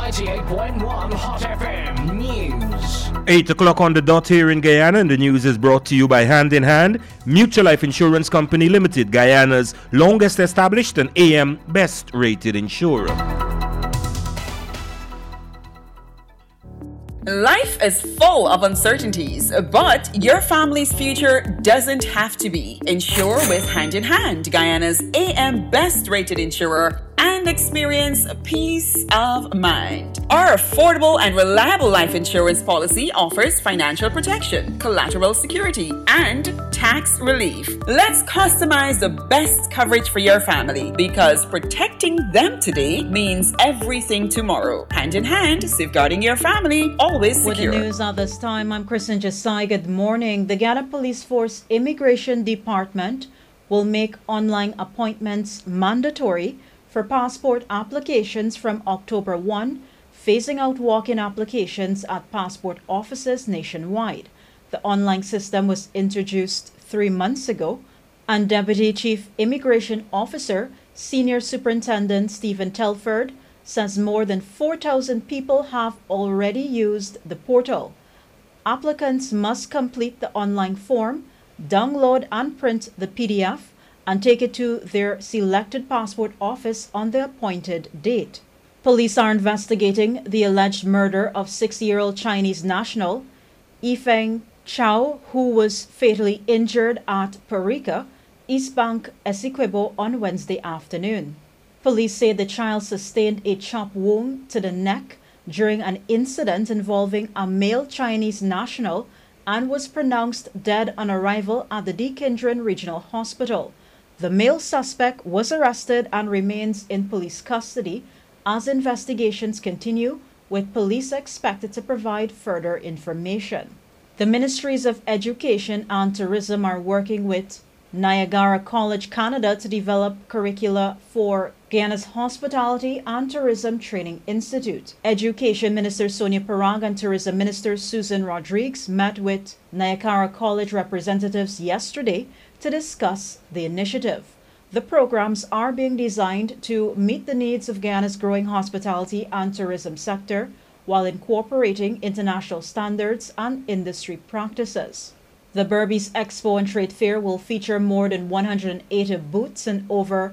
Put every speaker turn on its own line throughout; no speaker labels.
98.1 Hot FM News.
8 o'clock on the dot here in Guyana, and the news is brought to you by Hand in Hand, Mutual Life Insurance Company Limited, Guyana's longest established and AM best rated insurer.
Life is full of uncertainties, but your family's future doesn't have to be. Insure with Hand in Hand, Guyana's AM best rated insurer, and experience peace of mind. Our affordable and reliable life insurance policy offers financial protection, collateral security, and tax relief. Let's customize the best coverage for your family, because protecting them today means everything tomorrow. Hand in hand, safeguarding your family, always secure.
With the news at this time, I'm Kristen Jasai. Good morning. The Guyana Police Force Immigration Department will make online appointments mandatory for passport applications from October 1, phasing out walk-in applications at passport offices nationwide. The online system was introduced 3 months ago, and Deputy Chief Immigration Officer, Senior Superintendent Stephen Telford, says more than 4,000 people have already used the portal. Applicants must complete the online form, download and print the PDF, and take it to their selected passport office on the appointed date. Police are investigating the alleged murder of 60-year-old Chinese national Yifeng Chow, who was fatally injured at Parika, East Bank, Essequibo on Wednesday afternoon. Police say the child sustained a chop wound to the neck during an incident involving a male Chinese national and was pronounced dead on arrival at the Deakin Regional Hospital. The male suspect was arrested and remains in police custody as investigations continue, with police expected to provide further information. The Ministries of Education and Tourism are working with Niagara College Canada to develop curricula for Guyana's Hospitality and Tourism Training Institute. Education Minister Sonia Parag and Tourism Minister Susan Rodriguez met with Niagara College representatives yesterday to discuss the initiative. The programs are being designed to meet the needs of Guyana's growing hospitality and tourism sector while incorporating international standards and industry practices. The Berbice Expo and Trade Fair will feature more than 180 booths and over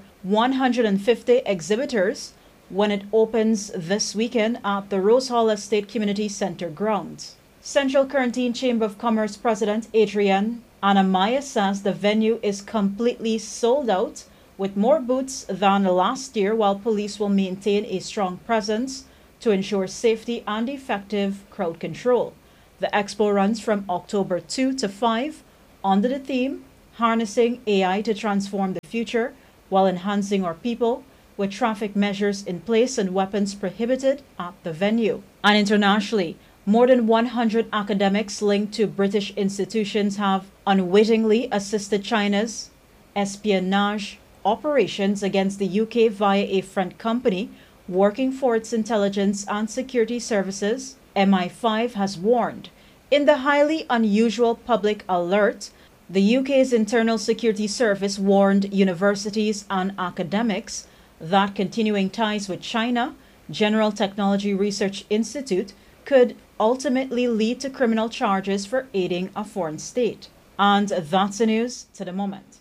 150 exhibitors when it opens this weekend at the Rose Hall Estate Community Center grounds. Central Quarantine Chamber of Commerce President Adrian Anamaya says the venue is completely sold out with more booths than last year, while police will maintain a strong presence to ensure safety and effective crowd control. The expo runs from October 2 to 5 under the theme Harnessing AI to Transform the Future while Enhancing Our People, with traffic measures in place and weapons prohibited at the venue. And internationally, more than 100 academics linked to British institutions have unwittingly assisted China's espionage operations against the UK via a front company working for its intelligence and security services. MI5 has warned. In the highly unusual public alert, the UK's Internal Security Service warned universities and academics that continuing ties with China, General Technology Research Institute, could ultimately lead to criminal charges for aiding a foreign state. And that's the news to the moment.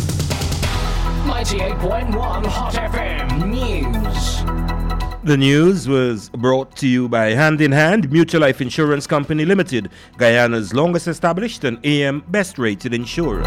98.1 Hot FM News.
The news was brought to you by Hand in Hand, Mutual Life Insurance Company Limited, Guyana's longest established and AM best rated insurer.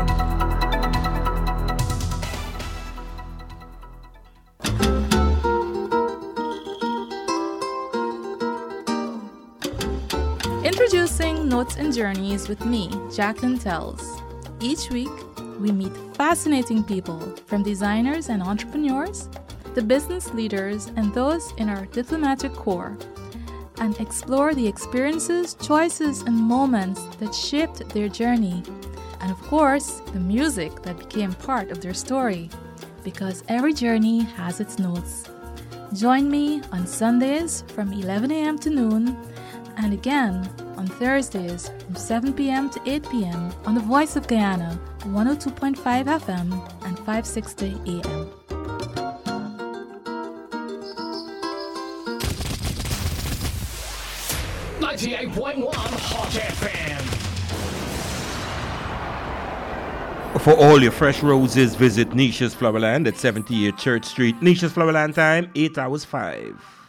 Introducing Notes and Journeys with me, Jacqueline Tells. Each week, we meet fascinating people, from designers and entrepreneurs, the business leaders, and those in our diplomatic corps, and explore the experiences, choices, and moments that shaped their journey, and of course, the music that became part of their story, because every journey has its notes. Join me on Sundays from 11 a.m. to noon, and again on Thursdays from 7 p.m. to 8 p.m. on the Voice of Guyana, 102.5 FM and 560 AM.
98.1 Hot FM.
For all your fresh roses, visit Nisha's Flowerland at 78 Church Street. Nisha's Flowerland time, 8 hours 5.